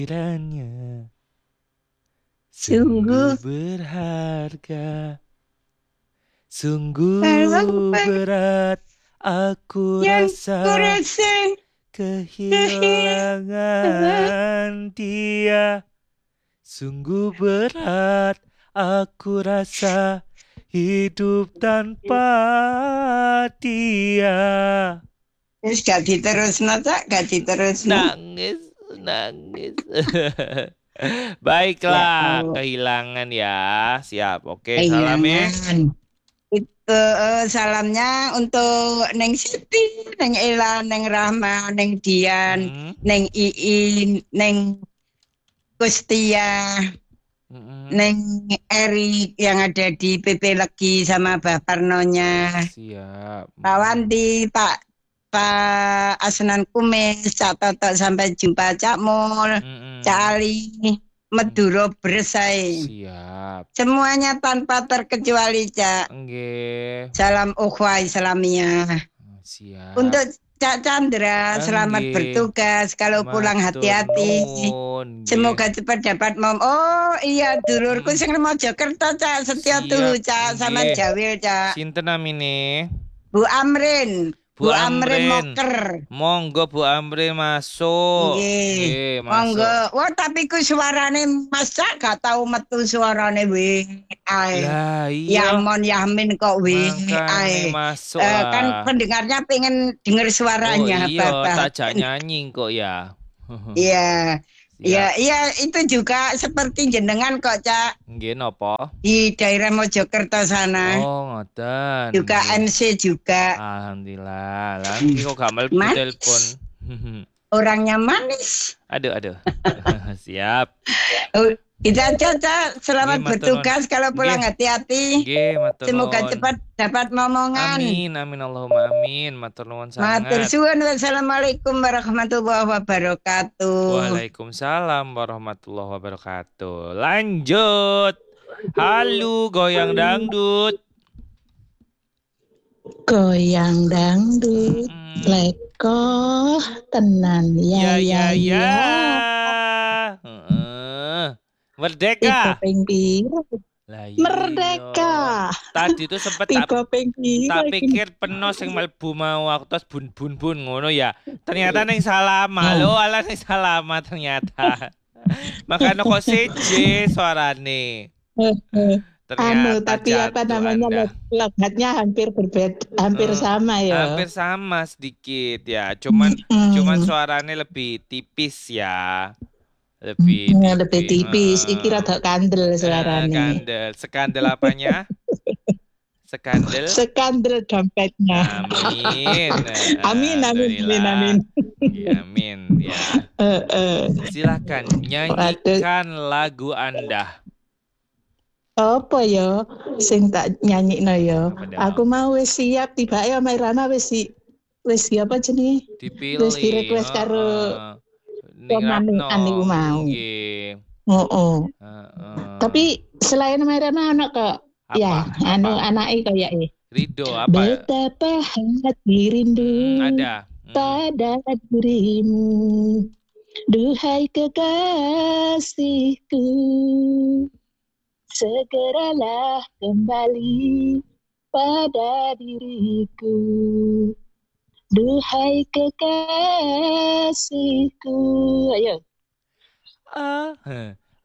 Kiranya Sungguh sungguh berharga, kalau sungguh berat aku yang rasa kurasa kehilangan kehilangan dia. Sungguh berat aku rasa hidup tanpa dia. terus gak diterusno Cak, gak diterusno. Nangis, nangis. Ya Baiklah, Allah, kehilangan ya. Siap, oke, salam ya. kehilangan. Itu salamnya untuk Neng Siti, Neng Ela, Neng Rahma, Neng Dian, Mm-mm, Neng Iin, Neng Kustia, mm-mm. Neng Erik yang ada di PP Legi sama Mbah Parnonya. Siap. Rawanti, Pak Asnan Kumis, Cak Toto sampai jumpa Cak Mul, Cak Mm-mm. Ali, Mm. Meduro Bersai. Siap. Semuanya tanpa terkecuali Cak. Enggih. Salam ukhwah Islamiyah. Siap. Untuk Cak Chandra, selamat Enggih. bertugas. Kalau pulang Matur hati-hati. nuwun, nggih. Semoga cepat dapat Oh iya, dulurku Mm. sing Mojokerto Cak, setia Siap, tuh Cak sama nggih. Jawil Cak. Sinten namine? Bu Amrin, Bu Bu Amrin Amrin. Moker. Monggo Bu Amrin masuk. Nggih. Nggih, Monggo. masuk. Wah, tapi ku suarane Mas Cak gak tau metu suarane ae. Lah iya, Yamon Yamin kok makane ae. masuk Kan lah. pendengarnya pengen denger Oh suaranya iya, Bapak. tak jak nyanyi kok ya. Iya. Iya, Siap. iya itu juga seperti jenengan kok, Cak. Nggih napa? Di daerah Mojokerto sana. Oh, ngoten Juga nggih. MC juga. Alhamdulillah. Lah nggih kok gak mlebu telepon. Manis. Orangnya manis. Aduh, aduh. Siap. Oh, itu aja, Cak. Nggih Selamat matur nuwun. bertugas. Kalau Nggih, pulang hati-hati. nggih matur Semoga nuwun. cepat dapat momongan. Amin, amin Allahumma amin. Matur nuwun Matur sangat. suwun. Wassalamualaikum warahmatullahi wabarakatuh. Waalaikumsalam warahmatullahi wabarakatuh. Lanjut. Halu goyang dangdut. Goyang dangdut, Mm-mm. lekoh tenan Ya ya ya ya ya. ya. Heeh. Tiba Merdeka. ping piro? Lah iya. Merdeka. Tadi itu sempet Tiba ping piro tak iki? pikir penos yang mlebu mau aku terus bun ngono ya. Ternyata neng salama. Hmm. Lo ala neng salama ternyata. Makanya kok seje suarane. Ternyata Tapi apa jatuh namanya Anda. logatnya hampir berbeda, hampir Eh, sama ya. hampir sama sedikit ya. Cuman suaranya lebih tipis ya. Lebih Lebih tipis. tipis, iki rada kandel suarane. Kandel. Sekandel apanya? Sekandel. Sekandel dompetnya. Amin. Amin amin amin amin. Alhamdulillah. Ya, amin ya. Silakan Waduh. nyanyikan lagu Anda. Apa ya sing tak nyanyikno ya? Apa Aku dong? mau wis siap tibake Mbak Rana wis apa jenenge? Wis Dipilih. di-request karo Ning pemanukan Ratno. niku mau. Nggih. Heeh. Heeh. Tapi selain Mbak Rana ana kok ya Apa? anake kayake. Ridho apa? Betapa hati rindu Ada. pada dirimu. Duhai kekasihku. Segeralah kembali pada diriku, duhai kekasihku. Ayo.